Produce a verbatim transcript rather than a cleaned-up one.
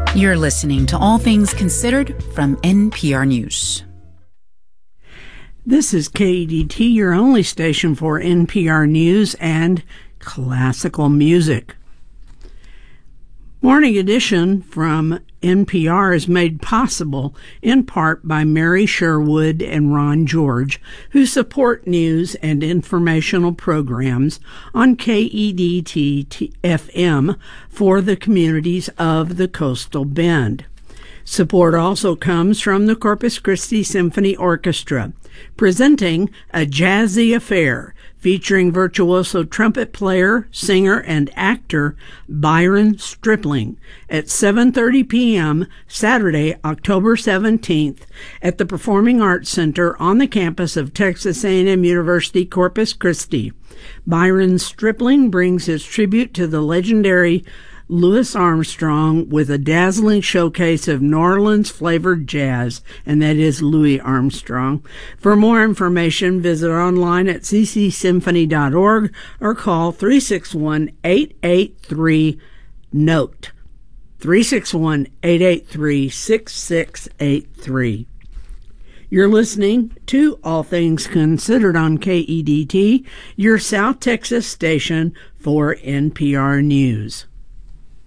You're listening to All Things Considered from N P R News. This is K E D T, your only station for N P R News and classical music. Morning Edition from N P R is made possible in part by Mary Sherwood and Ron George, who support news and informational programs on K E D T F M for the communities of the Coastal Bend. Support also comes from the Corpus Christi Symphony Orchestra, presenting A Jazzy Affair, featuring virtuoso trumpet player, singer, and actor Byron Stripling at seven thirty p.m. Saturday, October seventeenth at the Performing Arts Center on the campus of Texas A and M University, Corpus Christi. Byron Stripling brings his tribute to the legendary Louis Armstrong with a dazzling showcase of New Orleans-flavored jazz, and that is Louis Armstrong. For more information, visit online at c c symphony dot org or call three six one, eight eight three, N O T E, three six one, eight eight three, six six eight three. You're listening to All Things Considered on K E D T, your South Texas station for N P R News.